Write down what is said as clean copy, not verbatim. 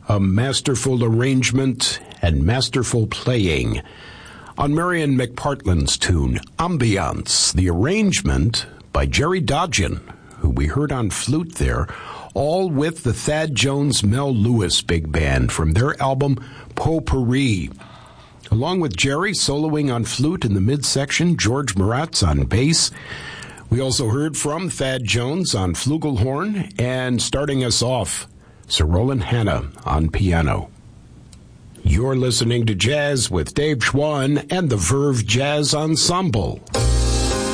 a masterful arrangement and masterful playing on Marion McPartland's tune, Ambiance, the arrangement by Jerry Dodgen, who we heard on flute there, all with the Thad Jones Mel Lewis Big Band from their album Potpourri. Along with Jerry soloing on flute in the midsection, George Maratz on bass. We also heard from Thad Jones on flugelhorn, and starting us off, Sir Roland Hanna on piano. You're listening to Jazz with Dave Schwann and the Verve Jazz Ensemble.